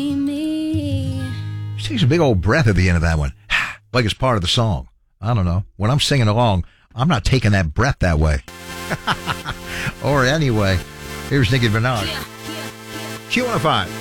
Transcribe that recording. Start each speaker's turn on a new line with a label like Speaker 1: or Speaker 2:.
Speaker 1: She takes a big old breath at the end of that one, like it's part of the song. I don't know. When I'm singing along, I'm not taking that breath that way. Or anyway, here's Nicki Minaj. Q105.